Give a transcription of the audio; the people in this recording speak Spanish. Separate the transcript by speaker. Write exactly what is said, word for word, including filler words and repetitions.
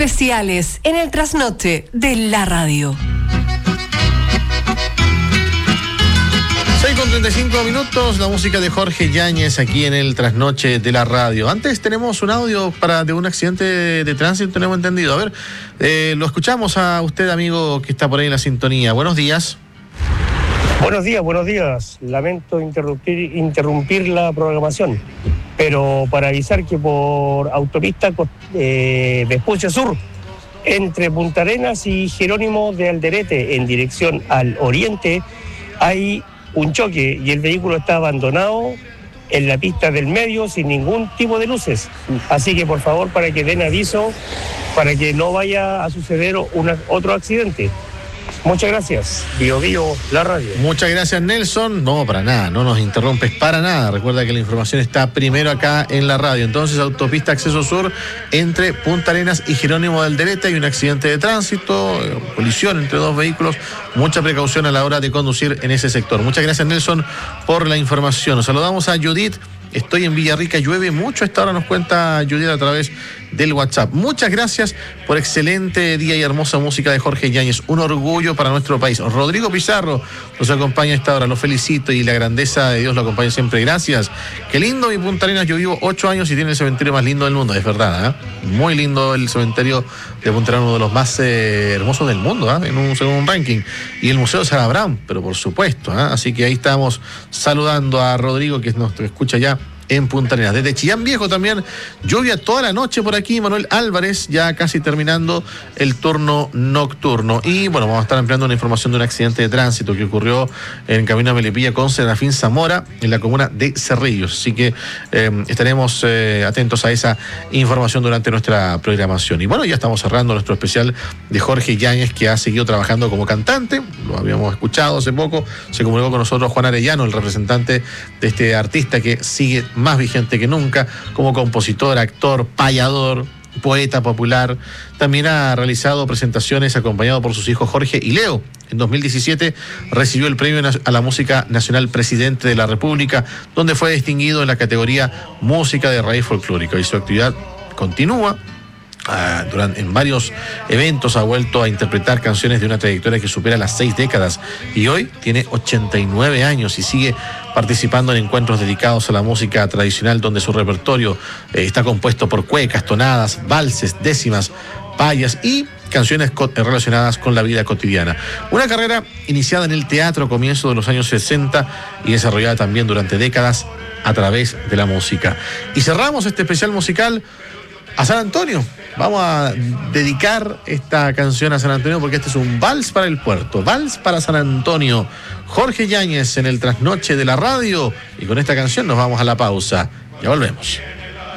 Speaker 1: especiales en el trasnoche de la radio.
Speaker 2: seis con treinta y cinco minutos, la música de Jorge Yáñez aquí en el trasnoche de la radio. Antes tenemos un audio para de un accidente de, de tránsito, tenemos entendido. A ver, eh, lo escuchamos a usted, amigo, que está por ahí en la sintonía. Buenos días.
Speaker 3: Buenos días, buenos días. Lamento interrumpir, interrumpir la programación, pero para avisar que por autopista eh, Vespucio Sur, entre Punta Arenas y Jerónimo de Alderete, en dirección al oriente, hay un choque y el vehículo está abandonado en la pista del medio sin ningún tipo de luces. Así que por favor, para que den aviso, para que no vaya a suceder una, otro accidente. Muchas gracias. Bio Bio, la radio.
Speaker 2: Muchas gracias, Nelson. No, para nada, no nos interrumpes para nada. Recuerda que la información está primero acá en la radio. Entonces, autopista Acceso Sur entre Punta Arenas y Jerónimo de Alderete. Hay un accidente de tránsito, colisión entre dos vehículos. Mucha precaución a la hora de conducir en ese sector. Muchas gracias, Nelson, por la información. Nos saludamos a Judith. Estoy en Villarrica, llueve mucho. A esta hora nos cuenta Judith a través del WhatsApp. Muchas gracias por excelente día y hermosa música de Jorge Yáñez. Un orgullo para nuestro país. Rodrigo Pizarro nos acompaña a esta hora. Lo felicito y la grandeza de Dios lo acompaña siempre. Gracias. Qué lindo mi Punta Arenas. Yo vivo ocho años y tiene el cementerio más lindo del mundo. Es verdad, ¿eh? Muy lindo el cementerio de Punta Arenas, uno de los más eh, hermosos del mundo, ¿eh? En un, según un ranking. Y el Museo de San Abraham, pero por supuesto, ¿eh? Así que ahí estamos saludando a Rodrigo, que nos escucha ya en Punta Arenas. Desde Chillán Viejo también, lluvia toda la noche por aquí. Manuel Álvarez, ya casi terminando el turno nocturno. Y bueno, vamos a estar ampliando una información de un accidente de tránsito que ocurrió en camino a Melipilla con Serafín Zamora en la comuna de Cerrillos. Así que eh, estaremos eh, atentos a esa información durante nuestra programación. Y bueno, ya estamos cerrando nuestro especial de Jorge Yáñez, que ha seguido trabajando como cantante. Lo habíamos escuchado hace poco. Se comunicó con nosotros Juan Arellano, el representante de este artista que sigue más vigente que nunca, como compositor, actor, payador, poeta popular. También ha realizado presentaciones acompañado por sus hijos Jorge y Leo. En dos mil diecisiete recibió el premio a la música nacional Presidente de la República, donde fue distinguido en la categoría Música de Raíz Folclórica, y su actividad continúa. Uh, durante, en varios eventos ha vuelto a interpretar canciones de una trayectoria que supera las seis décadas y hoy tiene ochenta y nueve años y sigue participando en encuentros dedicados a la música tradicional, donde su repertorio eh, está compuesto por cuecas, tonadas, valses, décimas, payas y canciones co- relacionadas con la vida cotidiana. Una carrera iniciada en el teatro a comienzos de los años sesenta y desarrollada también durante décadas a través de la música. Y cerramos este especial musical a San Antonio. Vamos a dedicar esta canción a San Antonio porque este es un vals para el puerto, vals para San Antonio. Jorge Yáñez en el trasnoche de la radio, y con esta canción nos vamos a la pausa. Ya volvemos.